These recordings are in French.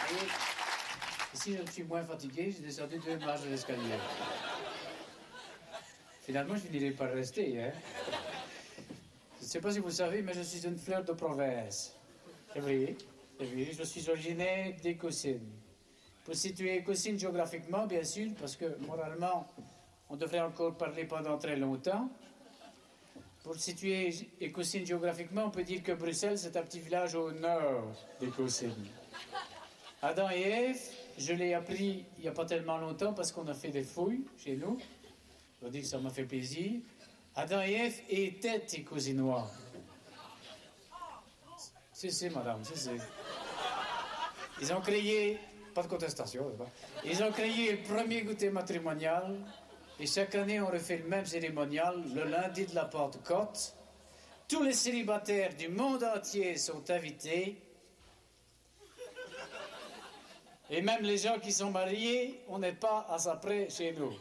Et si je suis moins fatigué, j'ai descendu 2 marches de l'escalier. Finalement, je finirai par rester, hein. Je ne sais pas si vous le savez, mais je suis une fleur de province. C'est vrai, je suis originaire d'Écosine. Pour situer Écosine géographiquement, bien sûr, parce que moralement, on devrait encore parler pendant très longtemps. Pour situer Écosine géographiquement, on peut dire que Bruxelles, c'est un petit village au nord d'Écosine. Adam et Ève, je l'ai appris il n'y a pas tellement longtemps parce qu'on a fait des fouilles chez nous. Je dois dire que ça m'a fait plaisir. Adam et Ève étaient Écosinois. Si, madame, si. Ils ont créé, pas de contestation, ils ont créé le premier goûter matrimonial. Et chaque année, on refait le même cérémonial, le lundi de la Pentecôte. Tous les célibataires du monde entier sont invités. Et même les gens qui sont mariés, on n'est pas à ça près chez nous.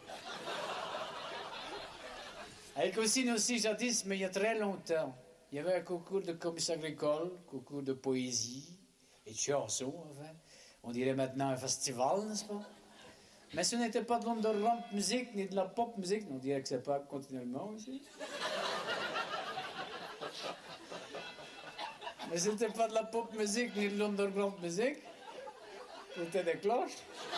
À Écosine aussi, jadis, mais il y a très longtemps, il y avait un concours de comice agricole, concours de poésie et de chansons, enfin. On dirait maintenant un festival, n'est-ce pas? Mais ce n'était pas de l'underground musique ni de la pop musique. On dirait que c'est pas continuellement aussi. Mais c'était pas de la pop musique ni de l'underground musique. C'était des cloches.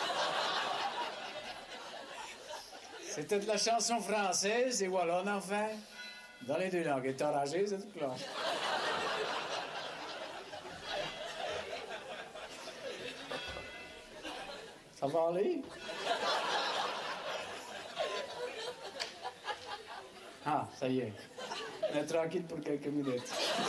C'était de la chanson française et wallonne, enfin. Dans les deux langues. Et enragé, c'est de cloche. Ça va aller? Ah, ça y est. On est tranquille pour quelques minutes.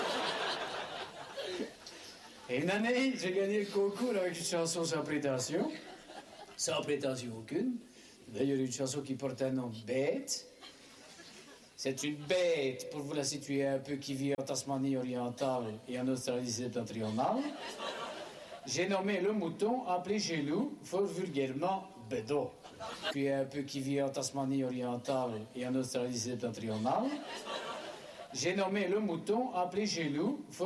Et une année, j'ai gagné le concours avec une chanson sans prétention. Sans prétention aucune. D'ailleurs, une chanson qui porte un nom de bête. C'est une bête, pour vous la situer un peu, qui vit en Tasmanie orientale et en Australie septentrionale. J'ai nommé le mouton, appelé chez nous, fort vulgairement, bédo. Puis un peu qui vit en Tasmanie orientale et en Australie septentrionale. J'ai nommé le mouton, appelé chez nous,